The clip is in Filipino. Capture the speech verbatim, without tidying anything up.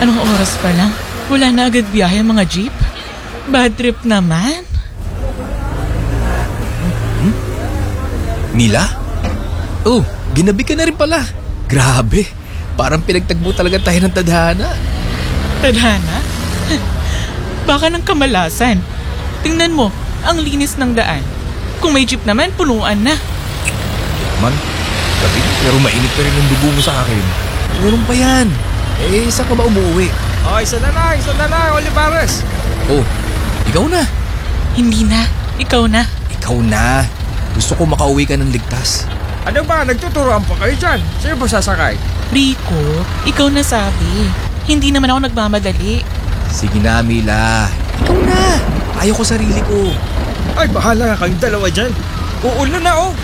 Anong oras pa lang? Wala na agad biyahe ang mga jeep? Bad trip naman. Hmm? Mila? Oh, ginabi ka na rin pala. Grabe, parang pinagtagbo talaga tayo ng tadhana. Tadhana? Baka ng kamalasan. Tingnan mo, ang linis ng daan. Kung may jeep naman, punuan na. Man, gabi pero mainit pa rin ang dugo mo sa akin. Meron pa yan. Eh, saan ka ba umuwi? Oh, isa na lang, isa na lang, Olivares. Oh, ikaw na. Hindi na, ikaw na. Ikaw na. Gusto ko makauwi ka ng ligtas. Ano ba, nagtuturoan pa kayo dyan? Sino ba sasakay? Rico, ikaw na sabi. Hindi naman ako nagmamadali. Sige na, Mila. Ikaw na. Ayaw ko sarili ko. Ay, bahala ka kayong dalawa dyan. Uulan na oh.